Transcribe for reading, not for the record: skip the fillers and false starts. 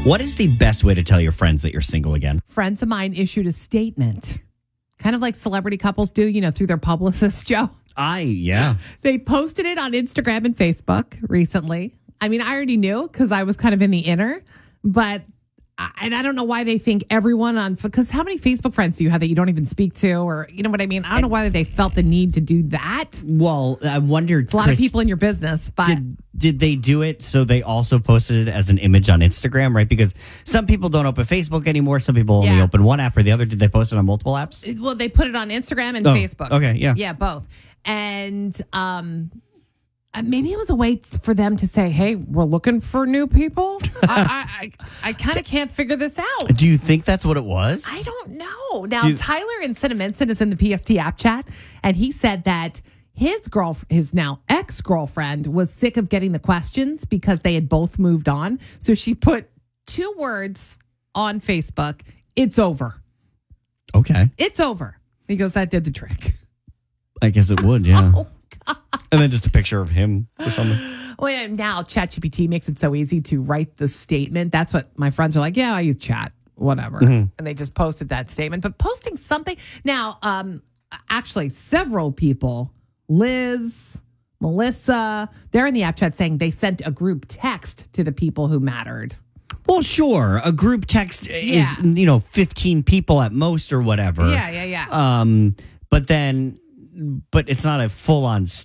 What is the best way to tell your friends that you're single again? Friends of mine issued a statement, kind of like celebrity couples do, through their publicist, Joe. Yeah. They posted it on Instagram and Facebook recently. I mean, I already knew because I was kind of in the inner, but I don't know why they think everyone because how many Facebook friends do you have that you don't even speak to, or you know what I mean? I don't know why they felt the need to do that. Well, I wondered. It's a lot of people in your business, but did they do it so they also posted it as an image on Instagram, right? Because some people don't open Facebook anymore. Some people only open one app or the other. Did they post it on multiple apps? Well, they put it on Instagram and Facebook. Okay, yeah. Yeah, both. And maybe it was a way for them to say, hey, we're looking for new people. I kind of can't figure this out. Do you think that's what it was? I don't know. Now, Tyler in Cinnaminson is in the PST app chat, and he said that his now ex-girlfriend was sick of getting the questions because they had both moved on. So she put 2 words on Facebook. It's over. Okay. It's over. He goes, that did the trick. I guess it would, yeah. Oh, God. And then just a picture of him or something. Well, yeah, now ChatGPT makes it so easy to write the statement. That's what my friends are like, yeah, I use chat, whatever. And they just posted that statement. But posting something. Now, actually, several people, Liz, Melissa, they're in the app chat saying they sent a group text to the people who mattered. Well, sure. A group text is, 15 people at most or whatever. Yeah. But it's not a full-on